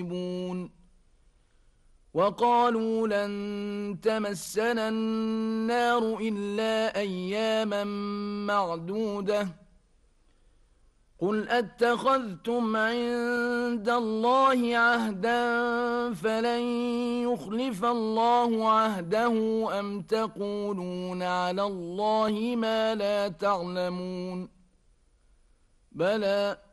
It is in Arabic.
وقالوا لن تمسنا النار إلا أياما معدودة قل أتخذتم عند الله عهدا فلن يخلف الله عهده أم تقولون على الله ما لا تعلمون بلى